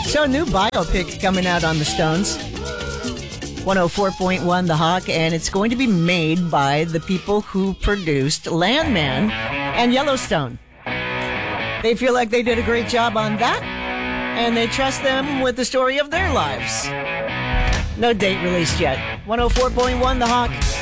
So, a new biopic coming out on the Stones. 104.1 The Hawk, and it's going to be made by the people who produced Landman and Yellowstone. They feel like they did a great job on that, and they trust them with the story of their lives. No date released yet. 104.1 The Hawk.